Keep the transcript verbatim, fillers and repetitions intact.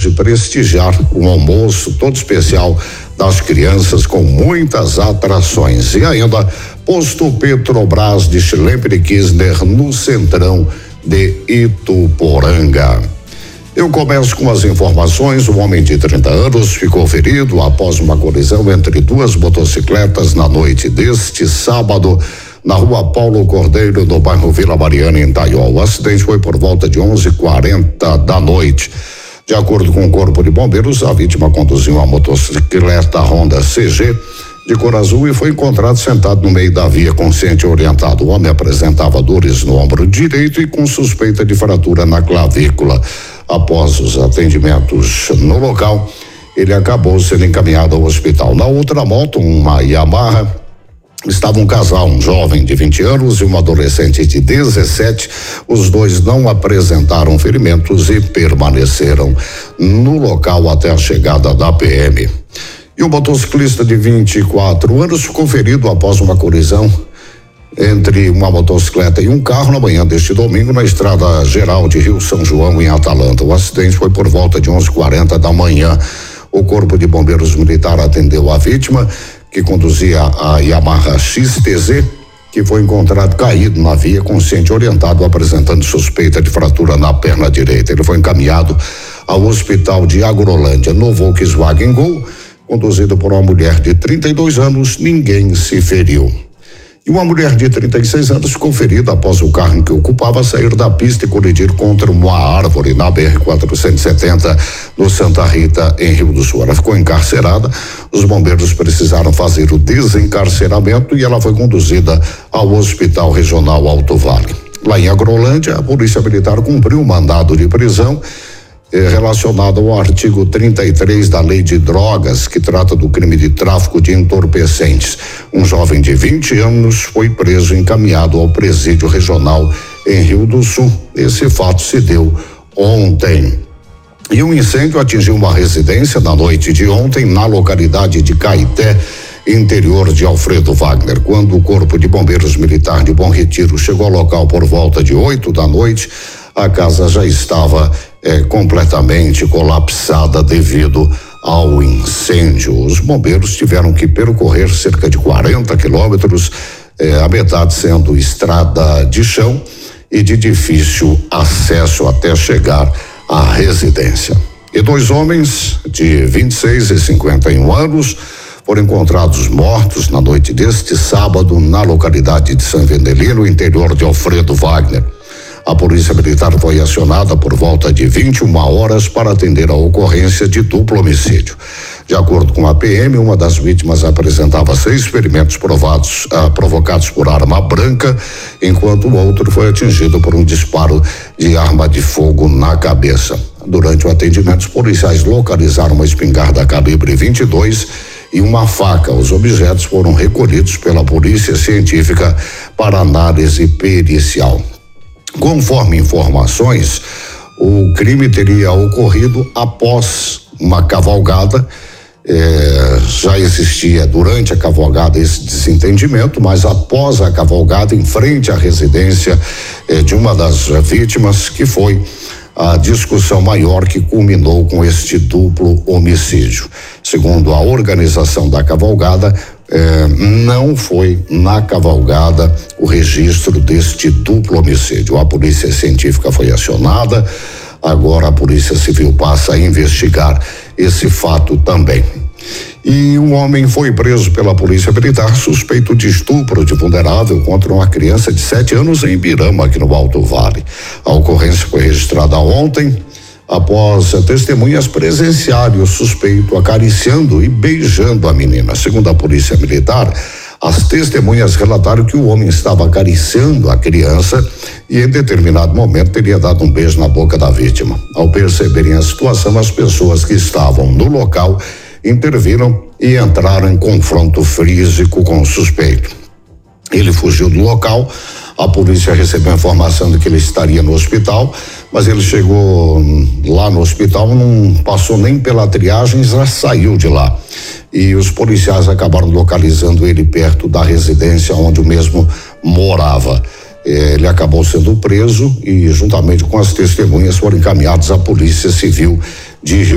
hoje prestigiar um almoço todo especial das crianças com muitas atrações. E ainda, posto Petrobras de Schlemper Kirchner no centrão de Ituporanga. Eu começo com as informações. Um homem de trinta anos ficou ferido após uma colisão entre duas motocicletas na noite deste sábado na rua Paulo Cordeiro, no bairro Vila Mariana, em Taiol. O acidente foi por volta de onze e quarenta da noite. De acordo com o Corpo de Bombeiros, a vítima conduziu uma motocicleta Honda C G de cor azul e foi encontrado sentado no meio da via, consciente e orientado. O homem apresentava dores no ombro direito e com suspeita de fratura na clavícula. Após os atendimentos no local, ele acabou sendo encaminhado ao hospital. Na outra moto, uma Yamaha, estava um casal, um jovem de vinte anos e uma adolescente de dezessete. Os dois não apresentaram ferimentos e permaneceram no local até a chegada da P M. E o motociclista de vinte e quatro anos ficou ferido após uma colisão entre uma motocicleta e um carro na manhã deste domingo na estrada geral de Rio São João, em Atalanta. O acidente foi por volta de onze e quarenta da manhã. O Corpo de Bombeiros Militar atendeu a vítima, que conduzia a Yamaha X T Z, que foi encontrado caído na via, consciente e orientado, apresentando suspeita de fratura na perna direita. Ele foi encaminhado ao hospital de Agrolândia. No Volkswagen Gol, conduzido por uma mulher de trinta e dois anos, ninguém se feriu. E uma mulher de trinta e seis anos ficou ferida após o carro em que ocupava sair da pista e colidir contra uma árvore na B R quatrocentos e setenta, no Santa Rita, em Rio do Sul. Ela ficou encarcerada. Os bombeiros precisaram fazer o desencarceramento e ela foi conduzida ao Hospital Regional Alto Vale. Lá em Agrolândia, a Polícia Militar cumpriu um mandado de prisão relacionado ao artigo trinta e três da Lei de Drogas, que trata do crime de tráfico de entorpecentes. Um jovem de vinte anos foi preso e encaminhado ao presídio regional em Rio do Sul. Esse fato se deu ontem. E um incêndio atingiu uma residência na noite de ontem na localidade de Caeté, interior de Alfredo Wagner. Quando o Corpo de Bombeiros Militar de Bom Retiro chegou ao local por volta de oito da noite, a casa já estava eh, completamente colapsada devido ao incêndio. Os bombeiros tiveram que percorrer cerca de quarenta quilômetros, eh, a metade sendo estrada de chão e de difícil acesso até chegar à residência. E dois homens de vinte e seis e cinquenta e um anos foram encontrados mortos na noite deste sábado na localidade de São Vendelino, interior de Alfredo Wagner. A Polícia Militar foi acionada por volta de vinte e uma horas para atender a ocorrência de duplo homicídio. De acordo com a P M, uma das vítimas apresentava seis ferimentos provados, ah, provocados por arma branca, enquanto o outro foi atingido por um disparo de arma de fogo na cabeça. Durante o atendimento, os policiais localizaram uma espingarda calibre vinte e dois e uma faca. Os objetos foram recolhidos pela Polícia Científica para análise pericial. Conforme informações, o crime teria ocorrido após uma cavalgada. Eh, já existia durante a cavalgada esse desentendimento, mas após a cavalgada, em frente à residência eh, de uma das vítimas, que foi a discussão maior que culminou com este duplo homicídio. Segundo a organização da cavalgada, Eh, não foi na cavalgada o registro deste duplo homicídio. A Polícia Científica foi acionada, agora a Polícia Civil passa a investigar esse fato também. E um homem foi preso pela Polícia Militar suspeito de estupro de vulnerável contra uma criança de sete anos em Ibirama, aqui no Alto Vale. A ocorrência foi registrada ontem, após testemunhas presenciarem o suspeito acariciando e beijando a menina. Segundo a Polícia Militar, as testemunhas relataram que o homem estava acariciando a criança e em determinado momento teria dado um beijo na boca da vítima. Ao perceberem a situação, as pessoas que estavam no local interviram e entraram em confronto físico com o suspeito. Ele fugiu do local. A polícia recebeu a informação de que ele estaria no hospital, mas ele chegou lá no hospital, não passou nem pela triagem, já saiu de lá. E os policiais acabaram localizando ele perto da residência onde o mesmo morava. Ele acabou sendo preso e, juntamente com as testemunhas, foram encaminhados à Polícia Civil de Rio